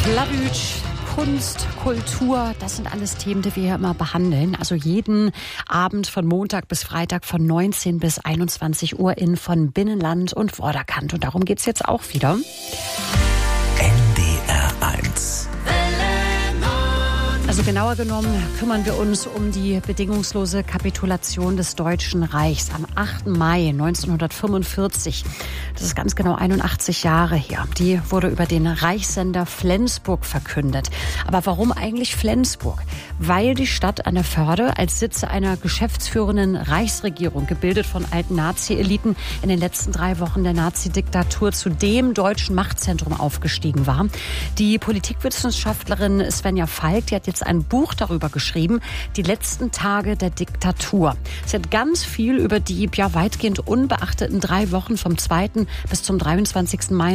Plattdeutsch, Kunst, Kultur, das sind alles Themen, die wir hier immer behandeln. Also jeden Abend von Montag bis Freitag von 19 bis 21 Uhr in von Binnenland und Vorderkant. Und darum geht's jetzt auch wieder. NDR 1. Also genauer genommen kümmern wir uns um die bedingungslose Kapitulation des Deutschen Reichs am 8. Mai 1945. Das ist ganz genau 81 Jahre her. Die wurde über den Reichssender Flensburg verkündet. Aber warum eigentlich Flensburg? Weil die Stadt an der Förde als Sitz einer geschäftsführenden Reichsregierung, gebildet von alten Nazi-Eliten, in den letzten 3 Wochen der Nazi-Diktatur zu dem deutschen Machtzentrum aufgestiegen war. Die Politikwissenschaftlerin Svenja Falk, die hat jetzt ein Buch darüber geschrieben, die letzten Tage der Diktatur. Sie hat ganz viel über die weitgehend unbeachteten 3 Wochen vom 2. bis zum 23. Mai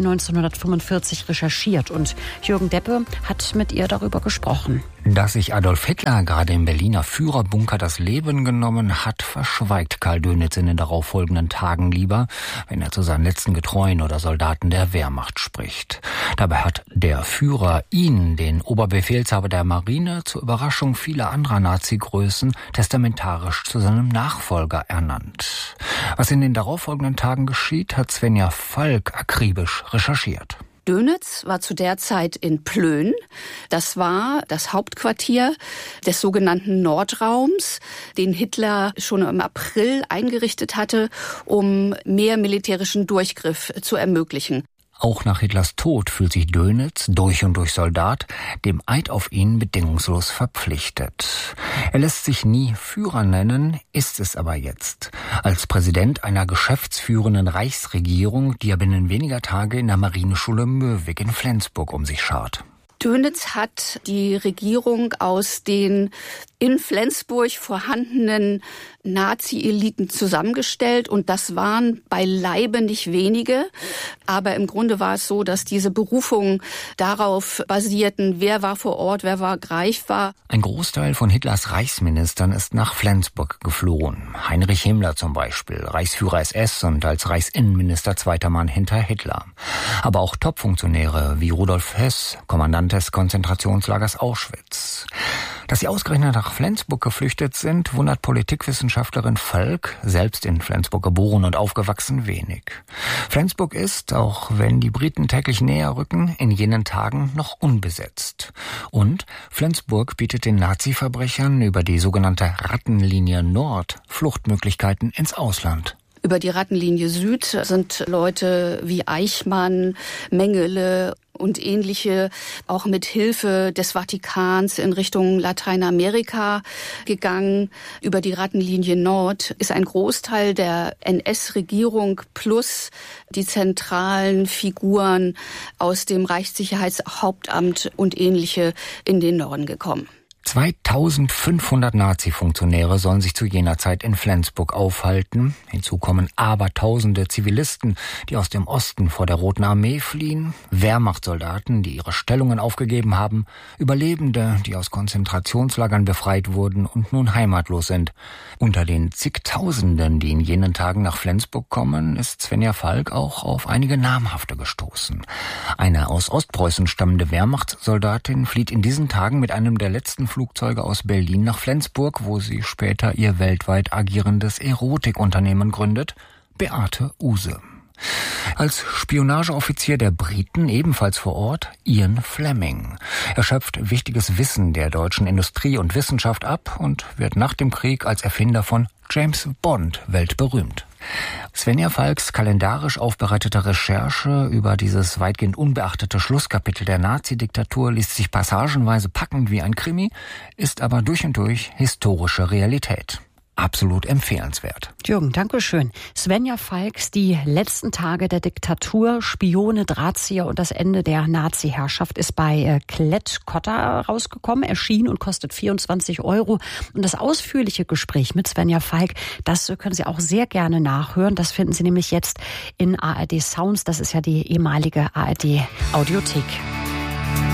1945 recherchiert. Und Jürgen Deppe hat mit ihr darüber gesprochen. Dass sich Adolf Hitler gerade im Berliner Führerbunker das Leben genommen hat, verschweigt Karl Dönitz in den darauffolgenden Tagen lieber, wenn er zu seinen letzten Getreuen oder Soldaten der Wehrmacht spricht. Dabei hat der Führer ihn, den Oberbefehlshaber der Marine, zur Überraschung vieler anderer Nazi-Größen testamentarisch zu seinem Nachfolger ernannt. Was in den darauffolgenden Tagen geschieht, hat Svenja Falk akribisch recherchiert. Dönitz war zu der Zeit in Plön. Das war das Hauptquartier des sogenannten Nordraums, den Hitler schon im April eingerichtet hatte, um mehr militärischen Durchgriff zu ermöglichen. Auch nach Hitlers Tod fühlt sich Dönitz, durch und durch Soldat, dem Eid auf ihn bedingungslos verpflichtet. Er lässt sich nie Führer nennen, ist es aber jetzt. Als Präsident einer geschäftsführenden Reichsregierung, die er binnen weniger Tage in der Marineschule Möhwig in Flensburg um sich schart. Dönitz hat die Regierung aus den in Flensburg vorhandenen Nazi-Eliten zusammengestellt und das waren beileibe nicht wenige. Aber im Grunde war es so, dass diese Berufungen darauf basierten, wer war vor Ort, wer war greifbar. Ein Großteil von Hitlers Reichsministern ist nach Flensburg geflohen. Heinrich Himmler zum Beispiel, Reichsführer SS und als Reichsinnenminister zweiter Mann hinter Hitler. Aber auch Top-Funktionäre wie Rudolf Höss, Kommandant des Konzentrationslagers Auschwitz. Dass sie ausgerechnet nach Flensburg geflüchtet sind, wundert Politikwissenschaftlerin Falk, selbst in Flensburg geboren und aufgewachsen, wenig. Flensburg ist, auch wenn die Briten täglich näher rücken, in jenen Tagen noch unbesetzt. Und Flensburg bietet den Nazi-Verbrechern über die sogenannte Rattenlinie Nord Fluchtmöglichkeiten ins Ausland. Über die Rattenlinie Süd sind Leute wie Eichmann, Mengele und ähnliche auch mit Hilfe des Vatikans in Richtung Lateinamerika gegangen. Über die Rattenlinie Nord ist ein Großteil der NS-Regierung plus die zentralen Figuren aus dem Reichssicherheitshauptamt und ähnliche in den Norden gekommen. 2500 Nazi-Funktionäre sollen sich zu jener Zeit in Flensburg aufhalten. Hinzu kommen abertausende Zivilisten, die aus dem Osten vor der Roten Armee fliehen, Wehrmachtssoldaten, die ihre Stellungen aufgegeben haben, Überlebende, die aus Konzentrationslagern befreit wurden und nun heimatlos sind. Unter den zigtausenden, die in jenen Tagen nach Flensburg kommen, ist Svenja Falk auch auf einige namhafte gestoßen. Eine aus Ostpreußen stammende Wehrmachtssoldatin flieht in diesen Tagen mit einem der letzten Flugzeuge aus Berlin nach Flensburg, wo sie später ihr weltweit agierendes Erotikunternehmen gründet, Beate Uhse. Als Spionageoffizier der Briten ebenfalls vor Ort Ian Fleming. Er schöpft wichtiges Wissen der deutschen Industrie und Wissenschaft ab und wird nach dem Krieg als Erfinder von James Bond weltberühmt. Svenja Falks kalendarisch aufbereitete Recherche über dieses weitgehend unbeachtete Schlusskapitel der Nazi-Diktatur liest sich passagenweise packend wie ein Krimi, ist aber durch und durch historische Realität. Absolut empfehlenswert. Jürgen, danke schön. Svenja Falks, die letzten Tage der Diktatur, Spione, Drahtzieher und das Ende der Nazi-Herrschaft ist bei Klett-Cotta rausgekommen, erschien und kostet 24 €. Und das ausführliche Gespräch mit Svenja Falk, das können Sie auch sehr gerne nachhören. Das finden Sie nämlich jetzt in ARD Sounds. Das ist ja die ehemalige ARD Audiothek.